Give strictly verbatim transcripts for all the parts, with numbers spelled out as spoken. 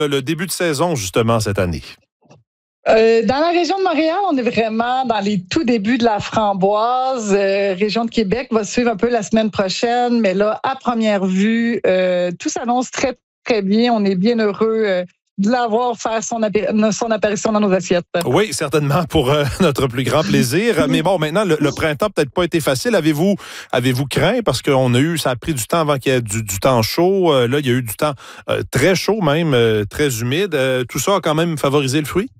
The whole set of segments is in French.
le début de saison, justement, cette année? Euh, dans la région de Montréal, on est vraiment dans les tout débuts de la framboise. Euh, région de Québec va suivre un peu la semaine prochaine, mais là, à première vue, euh, tout s'annonce très, très bien. On est bien heureux euh, de l'avoir faire son, appari- son apparition dans nos assiettes. Oui, certainement, pour euh, notre plus grand plaisir. Mais bon, maintenant, le, le printemps n'a peut-être pas été facile. Avez-vous avez-vous craint? Parce qu'on a eu, ça a pris du temps avant qu'il y ait du, du temps chaud. Euh, là, il y a eu du temps euh, très chaud même, euh, très humide. Euh, tout ça a quand même favorisé le fruit?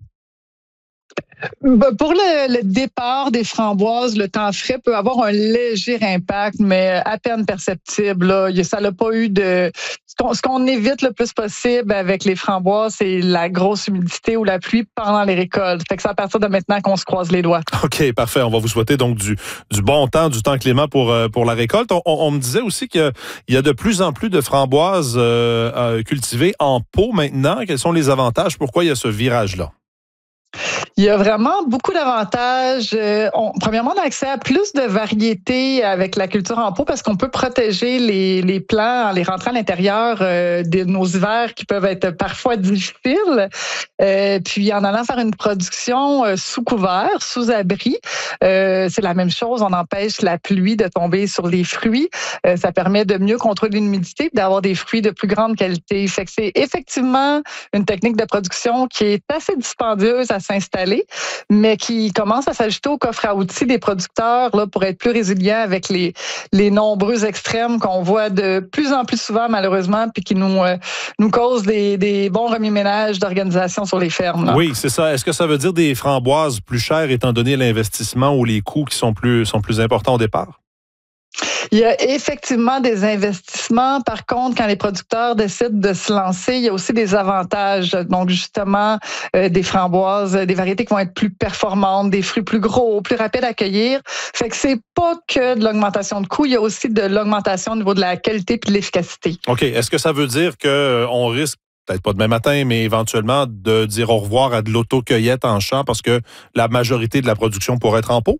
Pour le, le départ des framboises, le temps frais peut avoir un léger impact, mais à peine perceptible. Là. Ça n'a pas eu de... Ce qu'on, ce qu'on évite le plus possible avec les framboises, c'est la grosse humidité ou la pluie pendant les récoltes. Fait que c'est à partir de maintenant qu'on se croise les doigts. OK, parfait. On va vous souhaiter donc du, du bon temps, du temps clément pour, pour la récolte. On, on me disait aussi qu'il y a de plus en plus de framboises euh, euh, cultivées en pot maintenant. Quels sont les avantages? Pourquoi il y a ce virage-là? Il y a vraiment beaucoup d'avantages. Euh, on, premièrement, on a accès à plus de variétés avec la culture en pot parce qu'on peut protéger les, les plants en les rentrant à l'intérieur euh, de nos hivers qui peuvent être parfois difficiles. Euh, puis en allant faire une production euh, sous couvert, sous abri, euh, c'est la même chose. On empêche la pluie de tomber sur les fruits. Euh, ça permet de mieux contrôler l'humidité et d'avoir des fruits de plus grande qualité. Fait que c'est effectivement une technique de production qui est assez dispendieuse à s'installer, mais qui commence à s'ajouter au coffre à outils des producteurs là, pour être plus résilients avec les, les nombreux extrêmes qu'on voit de plus en plus souvent, malheureusement, puis qui nous, euh, nous causent des, des bons remue-ménages d'organisation sur les fermes. Là. Oui, c'est ça. Est-ce que ça veut dire des framboises plus chères étant donné l'investissement ou les coûts qui sont plus, sont plus importants au départ? Il y a effectivement des investissements. Par contre, quand les producteurs décident de se lancer, il y a aussi des avantages. Donc, justement, euh, des framboises, des variétés qui vont être plus performantes, des fruits plus gros, plus rapides à cueillir. Fait que c'est pas que de l'augmentation de coûts, il y a aussi de l'augmentation au niveau de la qualité et de l'efficacité. OK. Est-ce que ça veut dire qu'on risque, peut-être pas demain matin, mais éventuellement de dire au revoir à de l'autocueillette en champ parce que la majorité de la production pourrait être en pot?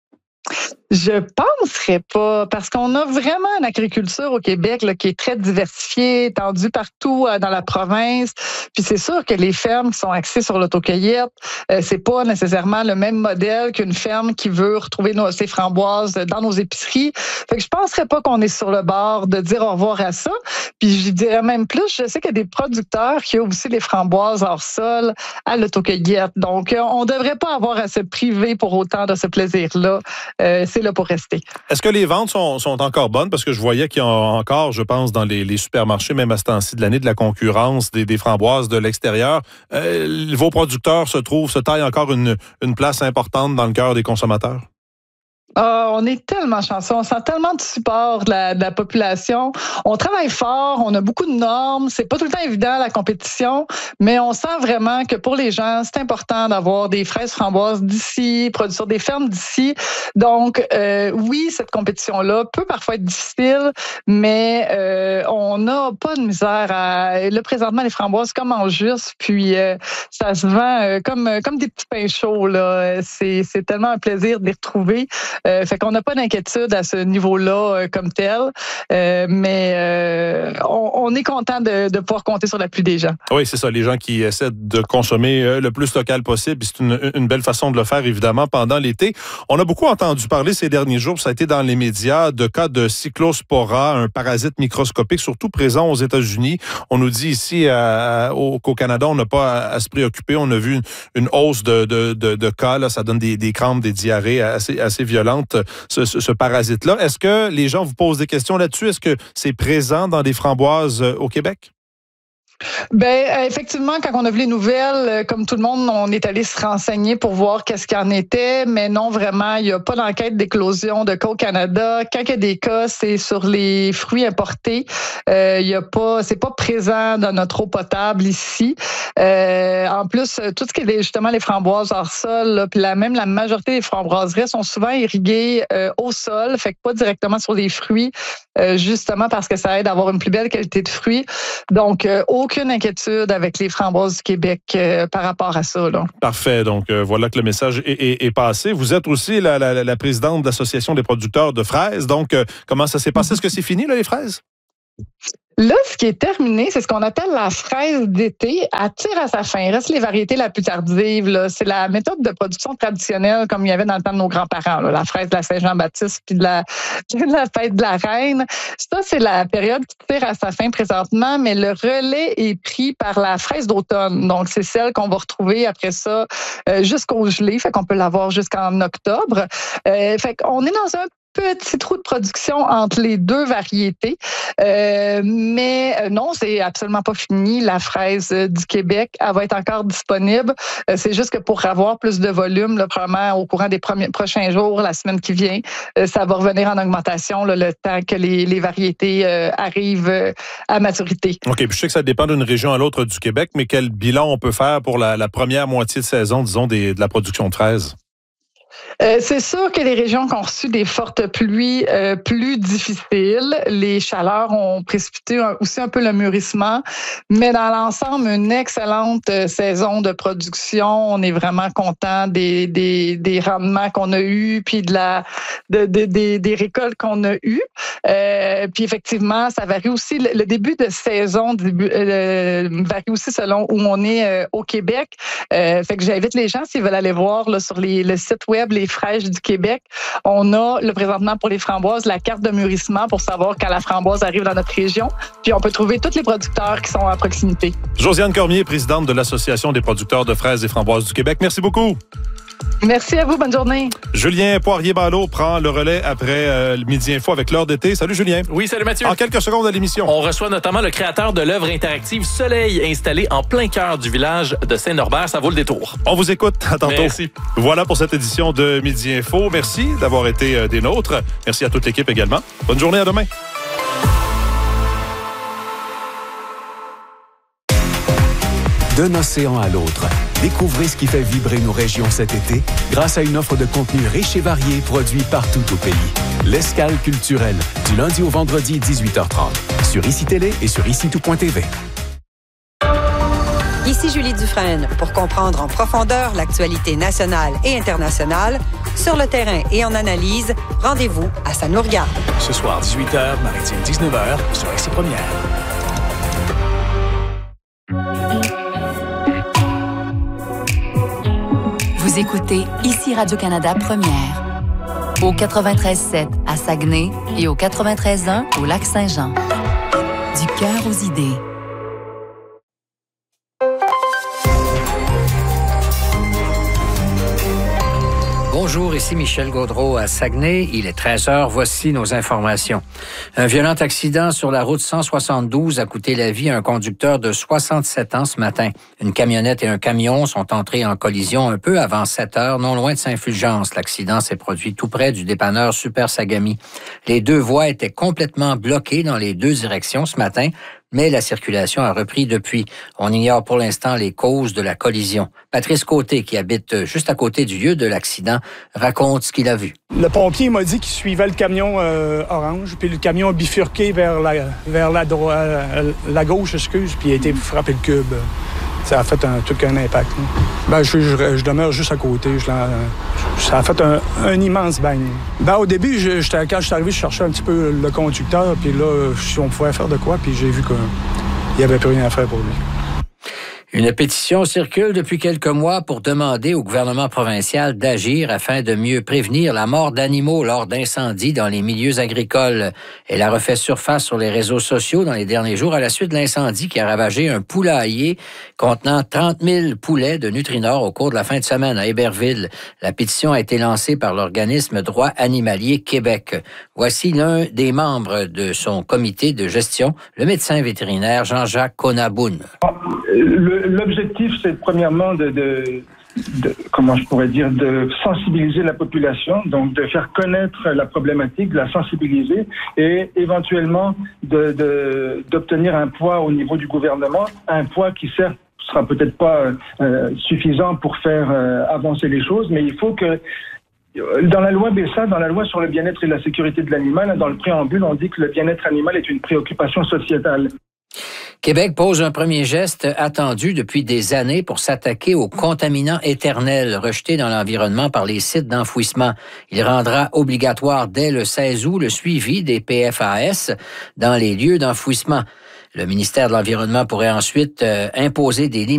Je penserais pas, parce qu'on a vraiment une agriculture au Québec là, qui est très diversifiée, étendue partout euh, dans la province. Puis c'est sûr que les fermes qui sont axées sur l'autocueillette, euh, c'est pas nécessairement le même modèle qu'une ferme qui veut retrouver nos, ses framboises dans nos épiceries. Fait que je penserais pas qu'on est sur le bord de dire au revoir à ça. Puis je dirais même plus, je sais qu'il y a des producteurs qui ont aussi des framboises hors sol à l'autocueillette. Donc euh, on devrait pas avoir à se priver pour autant de ce plaisir-là. Euh, c'est là pour rester. Est-ce que les ventes sont, sont encore bonnes? Parce que je voyais qu'il y a encore, je pense, dans les, les supermarchés, même à ce temps-ci de l'année, de la concurrence des, des framboises de l'extérieur. Euh, vos producteurs se trouvent, se taillent encore une, une place importante dans le cœur des consommateurs? Oh, on est tellement chanceux. On sent tellement de support de la, de la population. On travaille fort, on a beaucoup de normes. C'est pas tout le temps évident, la compétition, mais on sent vraiment que pour les gens, c'est important d'avoir des fraises framboises d'ici, produites sur des fermes d'ici. Donc, euh, oui, cette compétition-là peut parfois être difficile, mais euh, on n'a pas de misère à... Là, présentement, les framboises commencent juste, puis euh, ça se vend euh, comme, comme des petits pains chauds. Là. C'est, c'est tellement un plaisir de les retrouver. Euh, fait qu'on n'a pas d'inquiétude à ce niveau-là euh, comme tel, euh, mais euh, on, on est content de, de pouvoir compter sur l'appui des gens. Oui, c'est ça, les gens qui essaient de consommer euh, le plus local possible. C'est une, une belle façon de le faire, évidemment, pendant l'été. On a beaucoup entendu parler ces derniers jours, ça a été dans les médias, de cas de cyclospora, un parasite microscopique, surtout présent aux États-Unis. On nous dit ici à, au, qu'au Canada, on n'a pas à, à se préoccuper. On a vu une, une hausse de, de, de, de cas, là, ça donne des, des crampes, des diarrhées assez, assez violentes. Ce, ce, ce parasite-là. Est-ce que les gens vous posent des questions là-dessus? Est-ce que c'est présent dans des framboises au Québec? Ben effectivement, quand on a vu les nouvelles, comme tout le monde, on est allé se renseigner pour voir qu'est-ce qu'il en était, mais non, vraiment, il n'y a pas d'enquête d'éclosion de cas au Canada. Quand il y a des cas, c'est sur les fruits importés. Euh, il y a pas, c'est pas présent dans notre eau potable ici. Euh, en plus, tout ce qui est justement les framboises hors sol, là, puis la, même la majorité des framboiseries sont souvent irriguées euh, au sol, fait que pas directement sur les fruits, euh, justement parce que ça aide à avoir une plus belle qualité de fruits. Donc, euh, aucune inquiétude avec les framboises du Québec euh, par rapport à ça. Là. Parfait. Donc, euh, voilà que le message est, est, est passé. Vous êtes aussi la, la, la présidente de l'Association des producteurs de fraises. Donc, euh, comment ça s'est passé? Est-ce que c'est fini, là, les fraises? Là, ce qui est terminé, c'est ce qu'on appelle la fraise d'été. Elle tire à sa fin. Il reste les variétés la plus tardive. Là. C'est la méthode de production traditionnelle comme il y avait dans le temps de nos grands-parents. Là. La fraise de la Saint-Jean-Baptiste puis de la, de la fête de la Reine. Ça, c'est la période qui tire à sa fin présentement, mais le relais est pris par la fraise d'automne. Donc, c'est celle qu'on va retrouver après ça euh, jusqu'au gelé. Fait qu'on peut l'avoir jusqu'en octobre. Euh, fait qu'on est dans un petit trou de production entre les deux variétés. Euh, mais euh, non, c'est absolument pas fini. La fraise euh, du Québec, elle va être encore disponible. Euh, c'est juste que pour avoir plus de volume, là, probablement au courant des premiers, prochains jours, la semaine qui vient, euh, ça va revenir en augmentation là, le temps que les, les variétés euh, arrivent euh, à maturité. OK, puis je sais que ça dépend d'une région à l'autre du Québec, mais quel bilan on peut faire pour la, la première moitié de saison, disons, des, de la production de fraises? Euh, c'est sûr que les régions qui ont reçu des fortes pluies euh, plus difficiles, les chaleurs ont précipité un, aussi un peu le mûrissement, mais dans l'ensemble, une excellente euh, saison de production. On est vraiment content des, des, des rendements qu'on a eus, puis de la de, de, des, des récoltes qu'on a eues. Euh, puis effectivement, ça varie aussi. Le, le début de saison début, euh, varie aussi selon où on est euh, au Québec. Euh, fait que j'invite les gens, s'ils veulent aller voir là, sur les, le site web Les Fraîches du Québec, on a le présentement pour les framboises la carte de mûrissement pour savoir quand la framboise arrive dans notre région. Puis on peut trouver tous les producteurs qui sont à proximité. Josiane Cormier, présidente de l'Association des producteurs de fraises et framboises du Québec. Merci beaucoup. Merci à vous. Bonne journée. Julien Poirier-Ballot prend le relais après euh, le Midi Info avec l'heure d'été. Salut Julien. Oui, salut Mathieu. En quelques secondes à l'émission. On reçoit notamment le créateur de l'œuvre interactive Soleil, installé en plein cœur du village de Saint-Norbert. Ça vaut le détour. On vous écoute. À tantôt. Merci. Voilà pour cette édition de Midi Info. Merci d'avoir été euh, des nôtres. Merci à toute l'équipe également. Bonne journée, à demain. D'un océan à l'autre, découvrez ce qui fait vibrer nos régions cet été grâce à une offre de contenu riche et varié produit partout au pays. L'Escale culturelle, du lundi au vendredi, dix-huit heures trente, sur I C I Télé et sur ici tout point t v. Ici Julie Dufresne. Pour comprendre en profondeur l'actualité nationale et internationale, sur le terrain et en analyse, rendez-vous à Ça nous regarde. Ce soir, dix-huit heures, maritime dix-neuf heures, sur I C I Première. Vous écoutez ici Radio-Canada Première, au quatre-vingt-treize sept à Saguenay et au quatre-vingt-treize un au Lac-Saint-Jean. Du cœur aux idées. Bonjour, ici Michel Gaudreau à Saguenay. Il est treize heures. Voici nos informations. Un violent accident sur la route cent soixante-douze a coûté la vie à un conducteur de soixante-sept ans ce matin. Une camionnette et un camion sont entrés en collision un peu avant sept heures, non loin de Saint-Fulgence. L'accident s'est produit tout près du dépanneur Super Sagami. Les deux voies étaient complètement bloquées dans les deux directions ce matin, mais la circulation a repris depuis. On ignore pour l'instant les causes de la collision. Patrice Côté, qui habite juste à côté du lieu de l'accident, raconte ce qu'il a vu. Le pompier m'a dit qu'il suivait le camion euh, orange, puis le camion a bifurqué vers la, vers la, droite, euh, la gauche, excuse, puis il a été frappé le cube. Ça a fait un truc, un impact. Ben, je, je, je demeure juste à côté. Je, ça a fait un, un immense bang. Ben, au début, je, quand je suis arrivé, je cherchais un petit peu le conducteur, puis là, si on pouvait faire de quoi, puis j'ai vu qu'il n'y avait plus rien à faire pour lui. Une pétition circule depuis quelques mois pour demander au gouvernement provincial d'agir afin de mieux prévenir la mort d'animaux lors d'incendies dans les milieux agricoles. Elle a refait surface sur les réseaux sociaux dans les derniers jours à la suite de l'incendie qui a ravagé un poulailler contenant trente mille poulets de Nutrinor au cours de la fin de semaine à Héberville. La pétition a été lancée par l'organisme Droit animalier Québec. Voici l'un des membres de son comité de gestion, le médecin vétérinaire Jean-Jacques Conaboun. Le, l'objectif, c'est premièrement de, de, de, comment je pourrais dire, de sensibiliser la population, donc de faire connaître la problématique, de la sensibiliser et éventuellement de, de, d'obtenir un poids au niveau du gouvernement, un poids qui certes sera peut-être pas euh, suffisant pour faire euh, avancer les choses, mais il faut que dans la loi B S A, dans la loi sur le bien-être et la sécurité de l'animal, dans le préambule, on dit que le bien-être animal est une préoccupation sociétale. Québec pose un premier geste attendu depuis des années pour s'attaquer aux contaminants éternels rejetés dans l'environnement par les sites d'enfouissement. Il rendra obligatoire dès le seize août le suivi des P F A S dans les lieux d'enfouissement. Le ministère de l'Environnement pourrait ensuite euh, imposer des limites